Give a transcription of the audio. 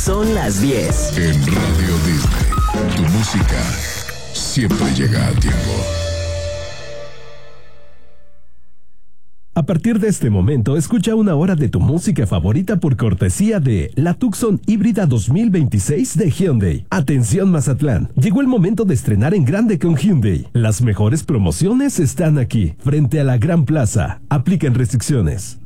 Son las 10. En Radio Disney, tu música siempre llega a tiempo. A partir de este momento, escucha una hora de tu música favorita por cortesía de la Tucson Híbrida 2026 de Hyundai. Atención Mazatlán, llegó el momento de estrenar en grande con Hyundai. Las mejores promociones están aquí, frente a la Gran Plaza. Aplican restricciones.